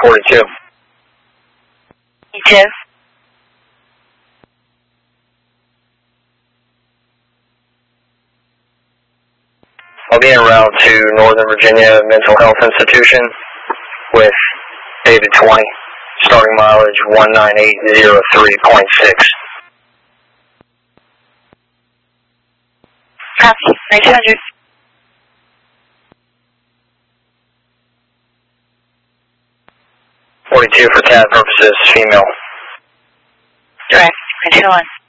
42. You too. I'll be en route to Northern Virginia Mental Health Institution with David 20, starting mileage 19803.6. Copy. 9200. For TAD purposes, female. Direct. 921.